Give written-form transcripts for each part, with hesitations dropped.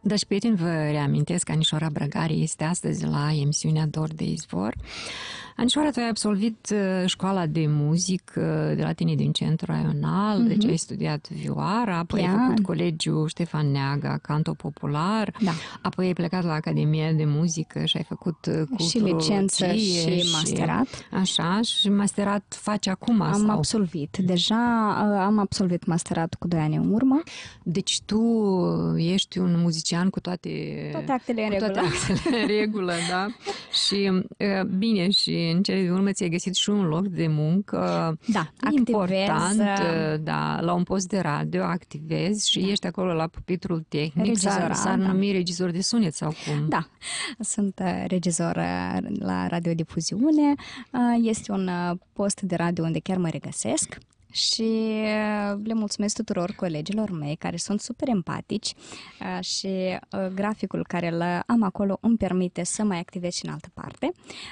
Dragi prieteni, vă reamintesc că Anișoara Brăgari este astăzi la emisiunea Dor de Izvor. Anișoara, tu ai absolvit școala de muzică de la tine din Centrul Raional, deci ai studiat vioara, apoi ai făcut colegiul Ștefan Neaga, canto popular, apoi ai plecat la Academia de Muzică și ai făcut și licență și masterat. Așa, și masterat faci acum? Am absolvit. Deja am absolvit masterat cu 2 ani în urmă. Deci tu ești un muzician cu toate actele în regulă. Toate actele în regulă, da? Și bine, și în cele din urmă ți-ai găsit și un loc de muncă important, la un post de radio, activezi și ești acolo la pupitrul tehnic, s-ar numi regizor de sunet sau cum? Da, sunt regizor la radiodifuziune, este un post de radio unde chiar mă regăsesc. Și le mulțumesc tuturor colegilor mei care sunt super empatici și graficul care îl am acolo îmi permite să mai activez și în altă parte.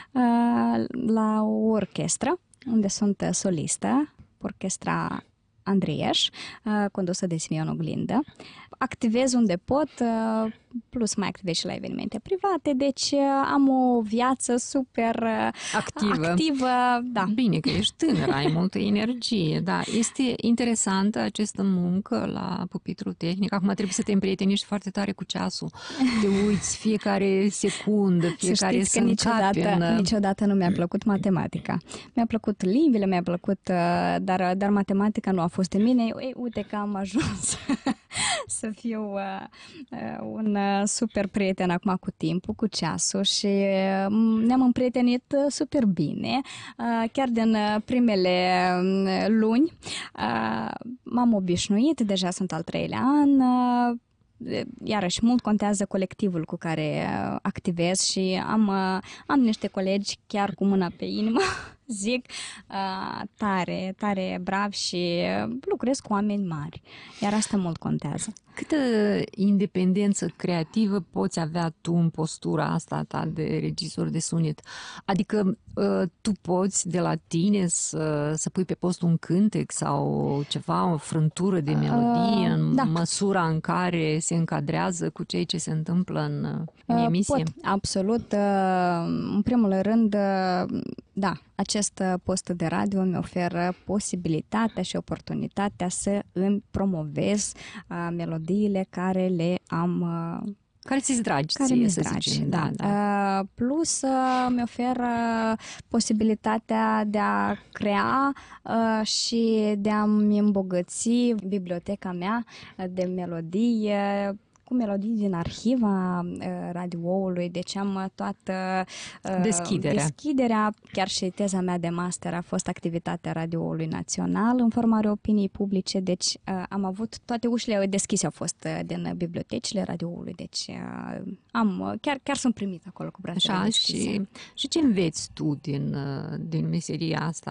La o orchestră, unde sunt solistă, orchestra Andreeș, condusă de Simeon Oglindă. Activez unde pot, plus mai activez și la evenimente private, deci am o viață super activă. Da. Bine că ești tânără, ai multă energie, da. Este interesantă această muncă la pupitrul tehnic. Acum trebuie să te împrietenești foarte tare cu ceasul. Te uiți fiecare secundă, fiecare să niciodată nu mi-a plăcut matematica. Mi-a plăcut limbile, mi-a plăcut, dar matematica nu a fost în mine. Uite că am ajuns să fiu un super prieten acum cu timpul, cu ceasul și ne-am împrietenit super bine. Chiar din primele luni m-am obișnuit, deja sunt al 3-lea an. Iarăși, mult contează colectivul cu care activez și am niște colegi chiar cu mâna pe inimă, zic, tare bravi și lucrez cu oameni mari. Iar asta mult contează. Câtă independență creativă poți avea tu în postura asta ta de regizor de sunet? Adică tu poți de la tine să pui pe post un cântec sau ceva, o frântură de melodie în măsura în care se încadrează cu ceea ce se întâmplă în emisie? Pot, absolut. În primul rând, acest post de radio mi oferă posibilitatea și oportunitatea să îmi promovez melodiile care le am... Care ți-s dragi ție, să zicem. Da. Plus mi oferă posibilitatea de a crea și de a-mi îmbogăți biblioteca mea de melodii, cu melodii din arhiva radioului, deci am toată deschiderea. Chiar și teza mea de master a fost activitatea Radioului Național în formarea opiniei publice, deci am avut toate ușile deschise, au fost din bibliotecile radioului, deci chiar sunt primit acolo cu brațele deschise. Și ce înveți tu din meseria asta